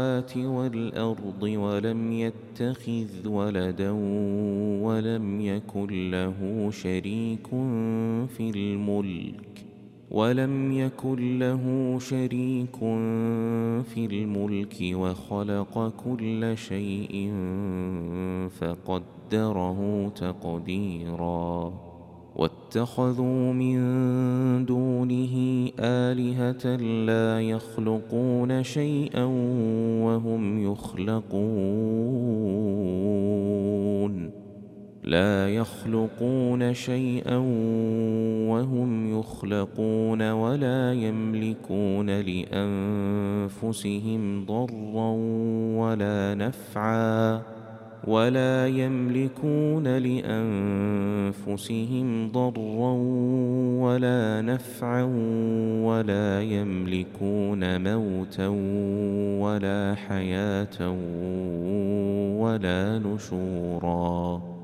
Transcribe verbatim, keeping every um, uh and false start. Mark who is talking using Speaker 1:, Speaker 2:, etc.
Speaker 1: والأرض ولم يتخذ ولدا ولم يكن له شريك في الملك ولم يكن له شريك في الملك وخلق كل شيء فقدره تقديرا واتخذوا من دونه آلهة لا يخلقون شيئا وهم يخلقون لا يخلقون شيئا وهم يخلقون ولا يملكون لأنفسهم ضرا ولا نفعا ولا يملكون لأنفسهم ضرا ولا نفعا ولا يملكون موتا ولا حياة ولا نشورا